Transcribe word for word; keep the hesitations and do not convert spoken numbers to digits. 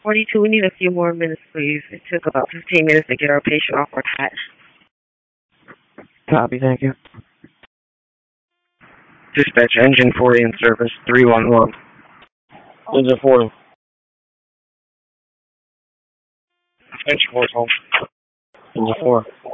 forty-two. We need a few more minutes, please. It took about fifteen minutes to get our patient off our cot. Copy, thank you. Dispatch, engine forty in service, three one one. Engine forty. Engine four, home. Engine four.